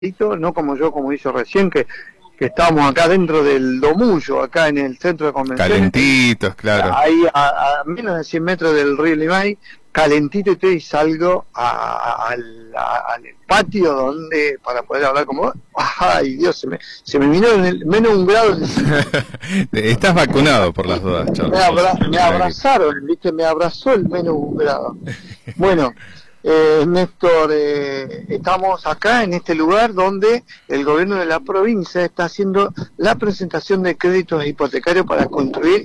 no como yo, como hizo recién, que estábamos acá dentro del Domullo, acá en el centro de convenciones. Calentitos, claro. Ahí a menos de 100 metros del río Limay, calentito, y salgo al patio donde para poder hablar como vos. Ay, Dios, se me vino menos 1 grado. Estás vacunado por las dudas, Charles. Me abrazaron, ¿viste? Me abrazó el menos 1 grado. Bueno, Néstor, estamos acá en este lugar donde el gobierno de la provincia está haciendo la presentación de créditos hipotecarios para construir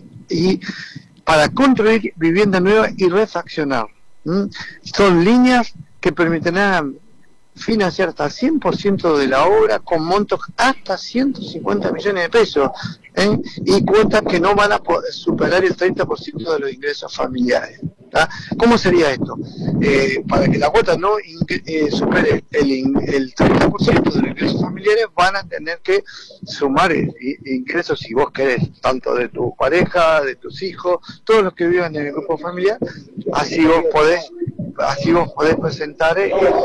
vivienda nueva y refaccionar. Son líneas que permitirán financiar hasta 100% de la obra con montos hasta 150 millones de pesos, y cuotas que no van a poder superar el 30% de los ingresos familiares. ¿Cómo sería esto? Para que la cuota no supere el 30% de los ingresos familiares, van a tener que sumar ingresos, si vos querés, tanto de tu pareja, de tus hijos, todos los que vivan en el grupo familiar. Así vos podés presentar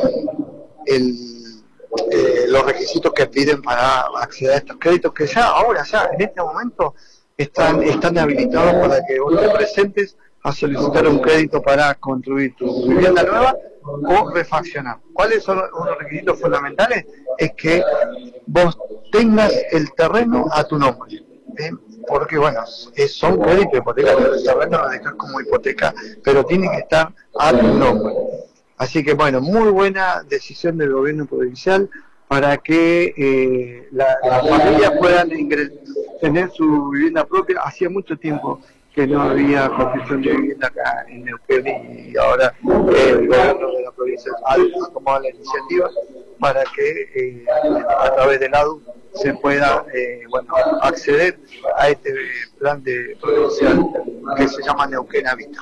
los requisitos que piden para acceder a estos créditos, que ahora en este momento están habilitados para que vos te presentes a solicitar un crédito para construir tu vivienda nueva o refaccionar. ¿Cuáles son los requisitos fundamentales? Es que vos tengas el terreno a tu nombre, porque bueno, son créditos hipotecarios, el terreno lo dejas como hipoteca, pero tiene que estar a tu nombre. Así que bueno, muy buena decisión del gobierno provincial para que las familias puedan tener su vivienda propia. Hacía mucho tiempo que no había construcción de vivienda acá en Neuquén, y ahora el gobierno de la provincia ha tomado la iniciativa para que a través del ADU se pueda acceder a este plan de provincial que se llama Neuquén Habita.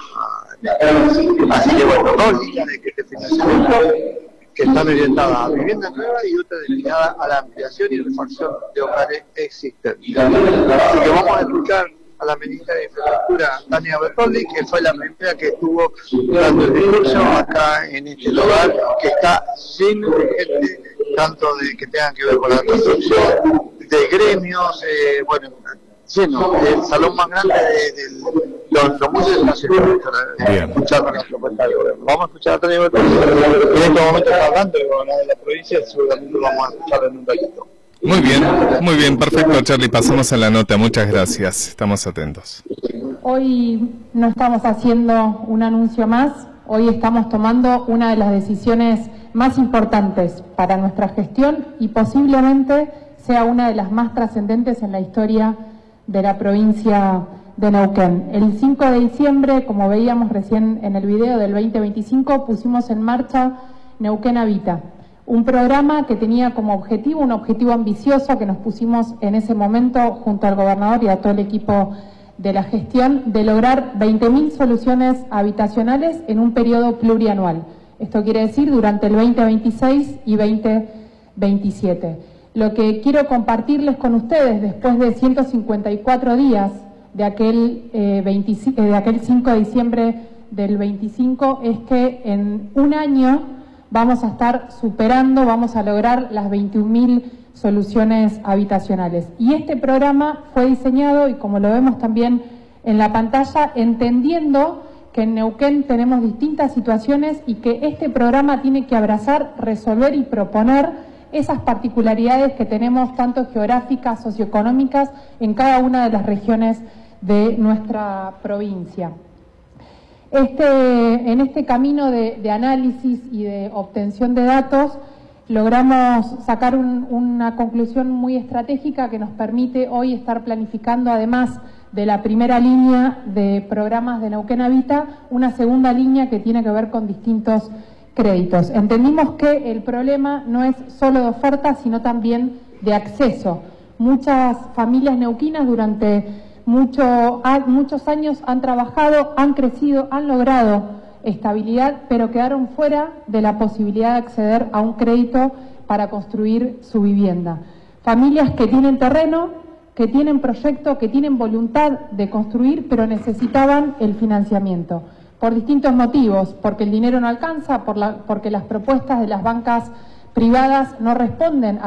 Así que bueno, 2 líneas de financiamiento que están orientadas a vivienda nueva y otra destinada a la ampliación y refacción de hogares existentes. Así que vamos a escuchar a la ministra de Infraestructura, Tania Bertoldi, que fue la primera que estuvo dando el discurso acá en este lugar, que está lleno de gente, tanto de que tengan que ver con la construcción, de gremios, lleno, el salón más grande los museos está lleno. Vamos a escuchar a Tania Bertoldi, que en este momento está hablando de la provincia, seguramente lo vamos a escuchar en un ratito. Muy bien, perfecto, Charlie, pasamos a la nota, muchas gracias, estamos atentos. Hoy no estamos haciendo un anuncio más, hoy estamos tomando una de las decisiones más importantes para nuestra gestión y posiblemente sea una de las más trascendentes en la historia de la provincia de Neuquén. El 5 de diciembre, como veíamos recién en el video del 2025, pusimos en marcha Neuquén Habita. Un programa que tenía como objetivo, un objetivo ambicioso que nos pusimos en ese momento junto al gobernador y a todo el equipo de la gestión, de lograr 20.000 soluciones habitacionales en un periodo plurianual. Esto quiere decir durante el 2026 y 2027. Lo que quiero compartirles con ustedes después de 154 días de aquel 5 de diciembre del 25 es que en un año vamos a estar superando, vamos a lograr las 21.000 soluciones habitacionales. Y este programa fue diseñado, y como lo vemos también en la pantalla, entendiendo que en Neuquén tenemos distintas situaciones y que este programa tiene que abrazar, resolver y proponer esas particularidades que tenemos, tanto geográficas, socioeconómicas, en cada una de las regiones de nuestra provincia. En este camino de análisis y de obtención de datos logramos sacar una conclusión muy estratégica que nos permite hoy estar planificando, además de la primera línea de programas de Neuquén Habita, una segunda línea que tiene que ver con distintos créditos. Entendimos que el problema no es solo de oferta, sino también de acceso. Muchas familias neuquinas durante muchos años han trabajado, han crecido, han logrado estabilidad, pero quedaron fuera de la posibilidad de acceder a un crédito para construir su vivienda. Familias que tienen terreno, que tienen proyecto, que tienen voluntad de construir, pero necesitaban el financiamiento. Por distintos motivos, porque el dinero no alcanza, porque las propuestas de las bancas privadas no responden